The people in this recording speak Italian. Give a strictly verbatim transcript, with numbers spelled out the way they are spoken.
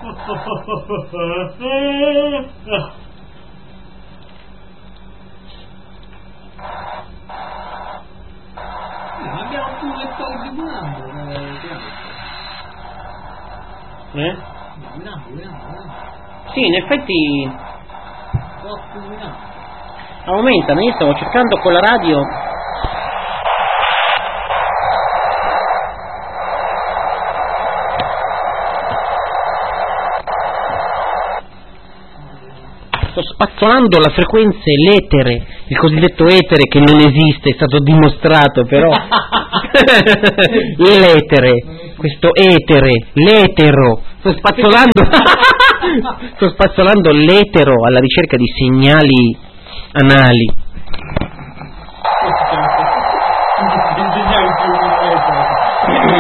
abbiamo più lettori tribunando. Eh? Sì, in effetti aumentano. Io stavo cercando con la radio. Sto spazzolando la frequenza, l'etere, il cosiddetto etere che non esiste, è stato dimostrato però. L'etere, questo etere, l'etero, sto spazzolando, sto spazzolando l'etero alla ricerca di segnali anali.